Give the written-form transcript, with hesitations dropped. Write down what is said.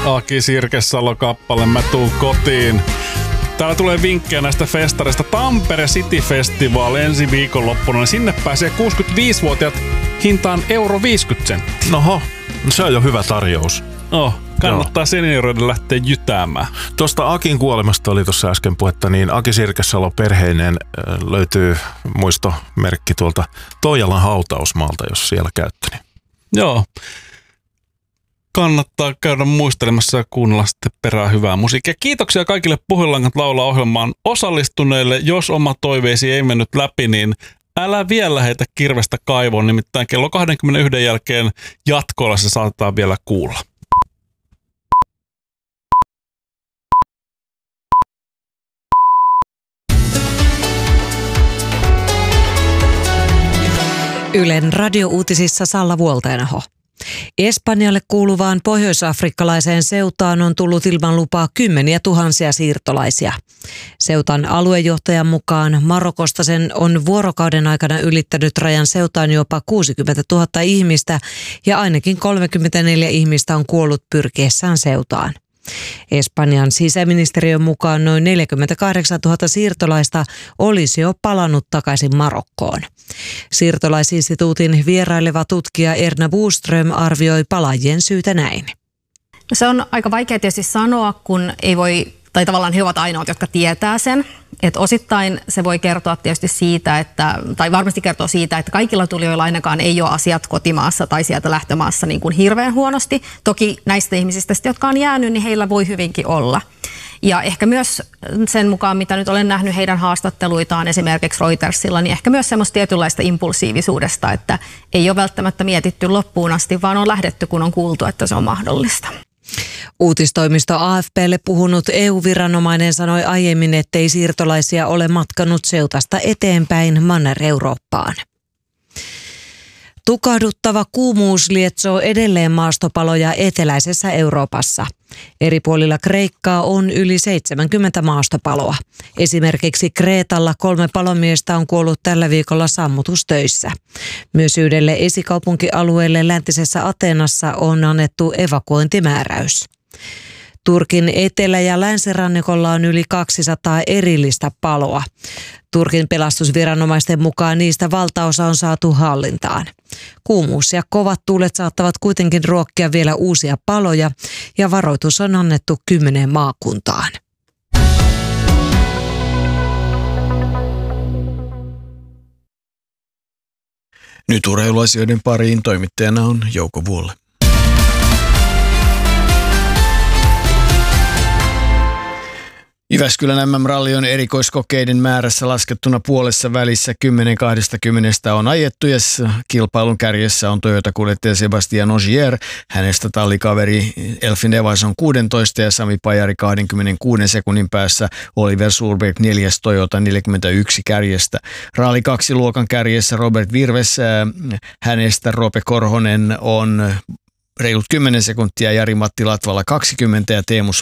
Aki Sirkesalo-kappale Mä tuun kotiin. Täällä tulee vinkkejä näistä festareista. Tampere City Festival ensi viikonloppuna. Sinne pääsee 65-vuotiaat hintaan euro 50 senttiä. Noho, se on jo hyvä tarjous. Kannattaa senioreiden lähteä jytäämään. Tuosta Akin kuolemasta oli tuossa äsken puhetta, niin Aki Sirkesalo perheineen löytyy muistomerkki tuolta Toijalan hautausmaalta, jos siellä käytte. Niin. Joo. Kannattaa käydä muistelemassa ja kuunnella sitten perään hyvää musiikkia. Kiitoksia kaikille Pohjolangat laulaa -ohjelmaan osallistuneille. Jos oma toiveesi ei mennyt läpi, niin älä vielä heitä kirvestä kaivoon. Nimittäin kello 21 jälkeen jatkoilla se saatetaan vielä kuulla. Ylen radiouutisissa Salla Vuolteenaho. Espanjalle kuuluvaan pohjoisafrikkalaiseen Ceutaan on tullut ilman lupaa kymmeniä tuhansia siirtolaisia. Ceutan aluejohtajan mukaan Marokosta sen on vuorokauden aikana ylittänyt rajan Ceutaan jopa 60 000 ihmistä ja ainakin 34 ihmistä on kuollut pyrkiessään Ceutaan. Espanjan sisäministeriön mukaan noin 48 000 siirtolaista olisi jo palannut takaisin Marokkoon. Siirtolaisinstituutin vieraileva tutkija Erna Buström arvioi palaajien syytä näin. Se on aika vaikea tietysti sanoa, kun ei voi, tai tavallaan he ovat ainoat, jotka tietää sen. Että osittain se voi kertoa tietysti siitä, tai varmasti kertoo siitä, että kaikilla tulijoilla ainakaan ei ole asiat kotimaassa tai sieltä lähtömaassa niin kuin hirveän huonosti. Toki näistä ihmisistä, jotka on jäänyt, niin heillä voi hyvinkin olla. Ja ehkä myös sen mukaan, mitä nyt olen nähnyt heidän haastatteluitaan esimerkiksi Reutersilla, niin ehkä myös semmoista tietynlaista impulsiivisuudesta, että ei ole välttämättä mietitty loppuun asti, vaan on lähdetty, kun on kuultu, että se on mahdollista. Uutistoimisto AFP:lle puhunut EU-viranomainen sanoi aiemmin, ettei siirtolaisia ole matkanut Ceutasta eteenpäin Manner-Eurooppaan. Tukahduttava kuumuus lietsoo edelleen maastopaloja eteläisessä Euroopassa. Eri puolilla Kreikkaa on yli 70 maastopaloa. Esimerkiksi Kreetalla 3 palomiestä on kuollut tällä viikolla sammutustöissä. Myös yhdelle esikaupunkialueelle läntisessä Ateenassa on annettu evakuointimääräys. Turkin etelä- ja länsirannikolla on yli 200 erillistä paloa. Turkin pelastusviranomaisten mukaan niistä valtaosa on saatu hallintaan. Kuumuus ja kovat tuulet saattavat kuitenkin ruokkia vielä uusia paloja ja varoitus on annettu 10 maakuntaan. Nyt urheiluasioiden pariin toimittajana on Jouko Vuolle. Jyväskylän MM-ralli on erikoiskokeiden määrässä laskettuna puolessa välissä 10-20 on ajettu ja kilpailun kärjessä on Toyota-kuljettaja Sebastian Ogier. Hänestä tallikaveri Elfin Evans on 16 ja Sami Pajari 26 sekunnin päässä. Oliver Surberg 4. Toyota 41 kärjestä. Ralli 2 luokan kärjessä Robert Virves. Hänestä Roope Korhonen on reilut 10 sekuntia, Jari-Matti Latvala 20 ja Teemu